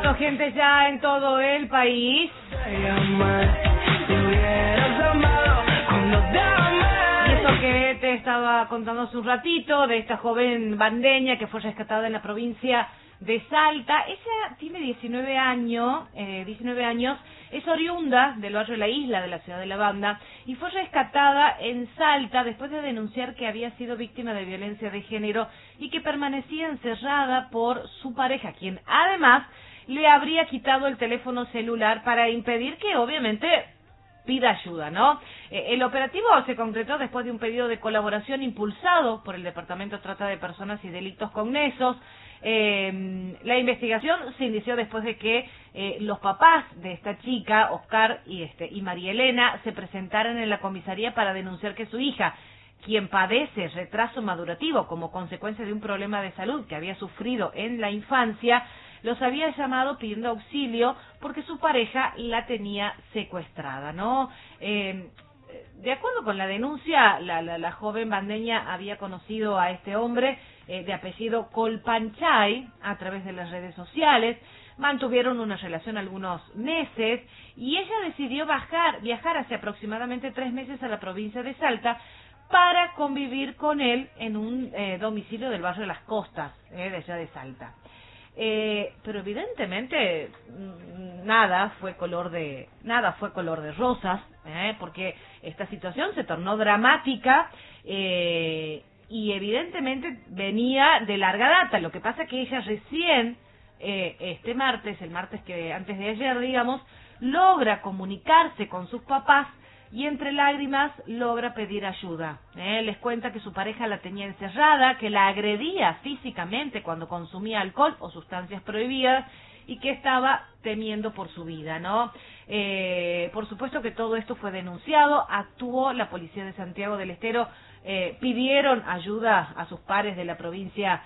Datos, gente, ya en todo el país. Y eso que te estaba contando hace un ratito, de esta joven bandeña que fue rescatada en la provincia de Salta. Ella tiene 19 años, es oriunda del barrio La Isla de la ciudad de La Banda y fue rescatada en Salta después de denunciar que había sido víctima de violencia de género y que permanecía encerrada por su pareja, quien además le habría quitado el teléfono celular para impedir que obviamente pida ayuda, ¿no? El operativo se concretó después de un pedido de colaboración impulsado por el Departamento de Trata de Personas y Delitos Conexos. La investigación se inició después de que los papás de esta chica, Oscar y María Elena, se presentaran en la comisaría para denunciar que su hija, quien padece retraso madurativo como consecuencia de un problema de salud que había sufrido en la infancia, los había llamado pidiendo auxilio porque su pareja la tenía secuestrada, ¿no? De acuerdo con la denuncia, la joven bandeña había conocido a este hombre de apellido Colpanchay a través de las redes sociales, mantuvieron una relación algunos meses y ella decidió viajar hace aproximadamente 3 meses a la provincia de Salta para convivir con él en un domicilio del barrio de Las Costas, de allá de Salta. Pero evidentemente nada fue color de rosas, porque esta situación se tornó dramática y evidentemente venía de larga data. Lo que pasa es que ella recién el martes que antes de ayer, digamos, logra comunicarse con sus papás y entre lágrimas logra pedir ayuda. Les cuenta que su pareja la tenía encerrada, que la agredía físicamente cuando consumía alcohol o sustancias prohibidas y que estaba temiendo por su vida, ¿no? Por supuesto que todo esto fue denunciado, actuó la policía de Santiago del Estero, pidieron ayuda a sus pares de la provincia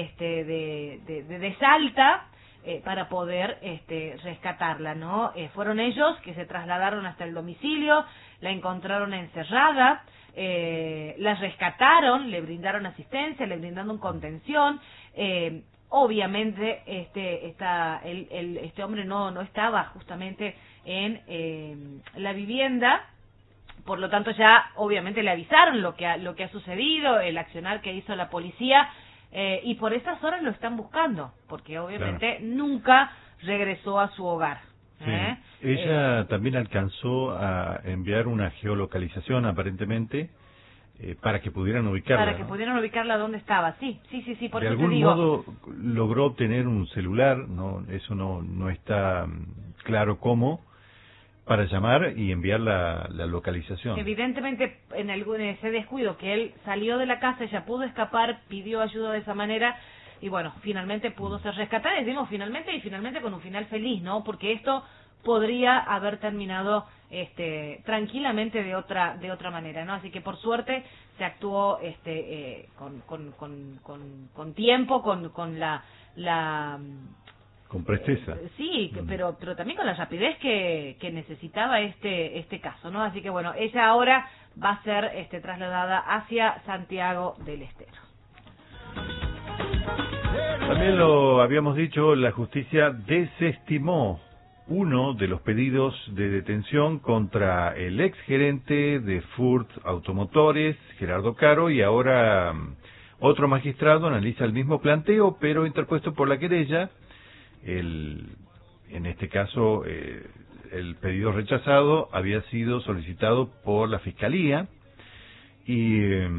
de Salta, para poder rescatarla, ¿no? Fueron ellos que se trasladaron hasta el domicilio, la encontraron encerrada, la rescataron, le brindaron asistencia, le brindaron contención. Obviamente este hombre no estaba justamente en la vivienda, por lo tanto ya obviamente le avisaron lo que ha sucedido, el accionar que hizo la policía. Y por estas horas lo están buscando, porque obviamente nunca regresó a su hogar. Sí. Ella también alcanzó a enviar una geolocalización, aparentemente, para que pudieran ubicarla. Para que pudieran ubicarla donde estaba, sí, por de eso algún te digo. modo logró obtener un celular, eso no está claro cómo, para llamar y enviar la localización. Evidentemente, en ese descuido que él salió de la casa, ella pudo escapar, pidió ayuda de esa manera, y bueno, finalmente pudo ser rescatada, y decimos finalmente con un final feliz, ¿no? Porque esto podría haber terminado tranquilamente de otra manera, ¿no? Así que por suerte se actuó con tiempo, con la con presteza. Sí, pero también con la rapidez que necesitaba este caso, ¿no? Así que bueno, ella ahora va a ser trasladada hacia Santiago del Estero. También lo habíamos dicho, la justicia desestimó uno de los pedidos de detención contra el exgerente de Furt Automotores, Gerardo Caro, y ahora otro magistrado analiza el mismo planteo, pero interpuesto por la querella. En este caso, el pedido rechazado había sido solicitado por la Fiscalía y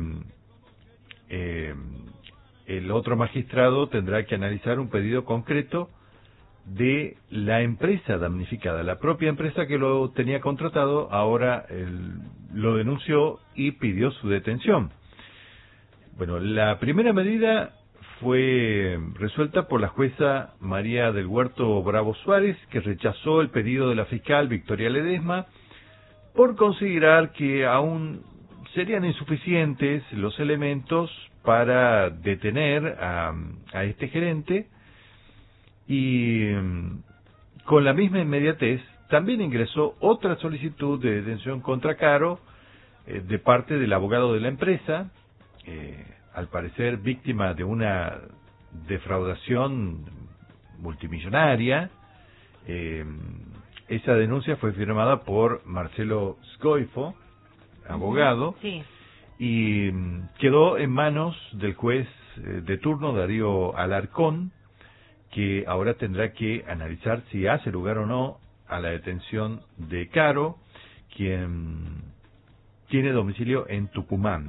el otro magistrado tendrá que analizar un pedido concreto de la empresa damnificada. La propia empresa que lo tenía contratado ahora lo denunció y pidió su detención. Bueno, la primera medida fue resuelta por la jueza María del Huerto Bravo Suárez, que rechazó el pedido de la fiscal Victoria Ledesma por considerar que aún serían insuficientes los elementos para detener a este gerente, y con la misma inmediatez también ingresó otra solicitud de detención contra Caro de parte del abogado de la empresa, al parecer víctima de una defraudación multimillonaria, esa denuncia fue firmada por Marcelo Scoifo, abogado, sí, y quedó en manos del juez de turno, Darío Alarcón, que ahora tendrá que analizar si hace lugar o no a la detención de Caro, quien tiene domicilio en Tucumán.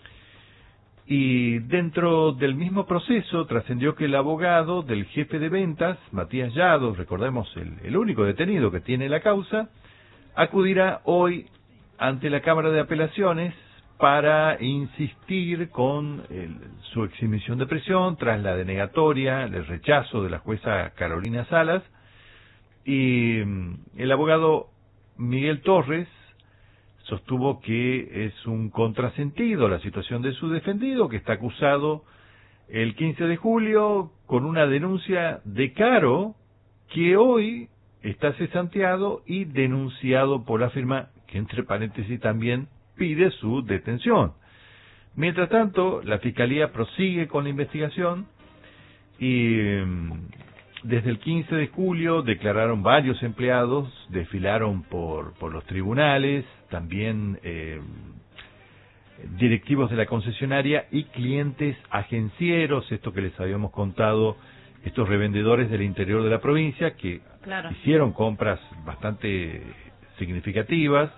Y dentro del mismo proceso trascendió que el abogado del jefe de ventas, Matías Llados, recordemos el único detenido que tiene la causa, acudirá hoy ante la Cámara de Apelaciones para insistir con su exhibición de prisión tras la denegatoria, el rechazo de la jueza Carolina Salas. Y el abogado Miguel Torres sostuvo que es un contrasentido la situación de su defendido, que está acusado el 15 de julio con una denuncia de Caro, que hoy está cesanteado y denunciado por la firma, que entre paréntesis también pide su detención. Mientras tanto, la Fiscalía prosigue con la investigación y desde el 15 de julio declararon varios empleados, desfilaron por los tribunales, también directivos de la concesionaria y clientes agencieros, esto que les habíamos contado, estos revendedores del interior de la provincia que hicieron compras bastante significativas.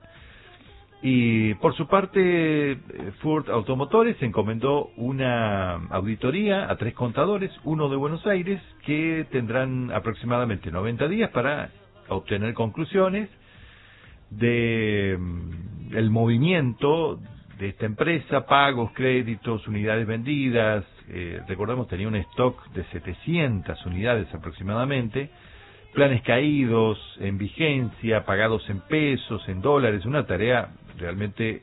Y por su parte, Ford Automotores encomendó una auditoría a 3 contadores, uno de Buenos Aires, que tendrán aproximadamente 90 días para obtener conclusiones de el movimiento de esta empresa, pagos, créditos, unidades vendidas. Recordemos, tenía un stock de 700 unidades aproximadamente, planes caídos, en vigencia, pagados en pesos, en dólares, una tarea realmente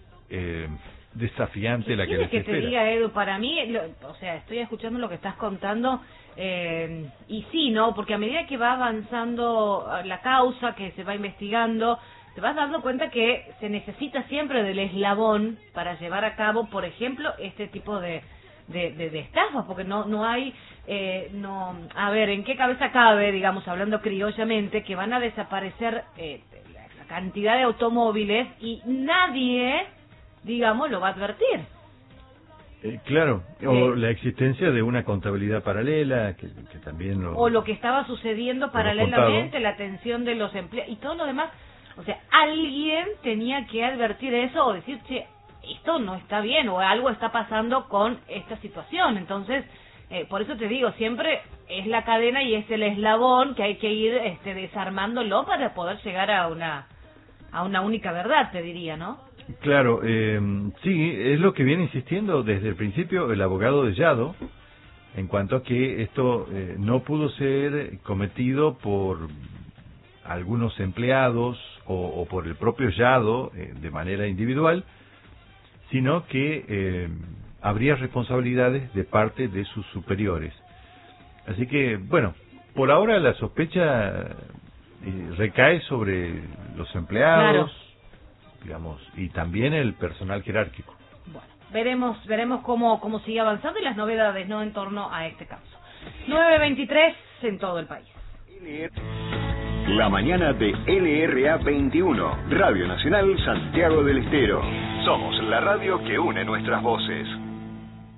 desafiante la que les espera. Te diga, Edu, para mí, o sea, estoy escuchando lo que estás contando, y sí, ¿no? Porque a medida que va avanzando la causa, que se va investigando, te vas dando cuenta que se necesita siempre del eslabón para llevar a cabo, por ejemplo, este tipo de estafas, porque no hay, a ver, ¿en qué cabeza cabe, digamos, hablando criollamente, que van a desaparecer la cantidad de automóviles y nadie, digamos, lo va a advertir? Claro, o la existencia de una contabilidad paralela, que también o lo que estaba sucediendo paralelamente, la atención de los empleados y todo lo demás. O sea, alguien tenía que advertir eso o decir, che, esto no está bien o algo está pasando con esta situación. Entonces, por eso te digo, siempre es la cadena y es el eslabón que hay que ir desarmándolo para poder llegar a una única verdad, te diría, ¿no? Claro, sí, es lo que viene insistiendo desde el principio el abogado de Llado, en cuanto a que esto no pudo ser cometido por algunos empleados o por el propio Llado de manera individual, sino que habría responsabilidades de parte de sus superiores. Así que, bueno, por ahora la sospecha recae sobre los empleados, digamos, y también el personal jerárquico. Bueno, veremos cómo sigue avanzando y las novedades, ¿no?, en torno a este caso. 9:23 en todo el país. La mañana de LRA 21, Radio Nacional Santiago del Estero. Somos la radio que une nuestras voces.